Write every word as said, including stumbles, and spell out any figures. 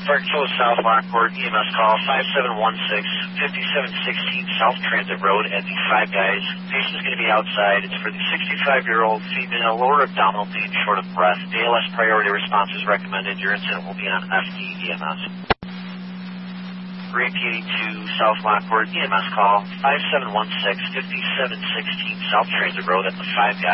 Park Hill South Lockport, E M S call five seven one six, five seven one six South Transit Road at the Five Guys. Patient's going to be outside. It's for the sixty-five-year-old female, lower abdominal pain, short of breath. A L S priority response is recommended. Your incident will be on F D E M S. Repeating to South Lockport, E M S call five seven one six, five seven one six South Transit Road at the Five Guys.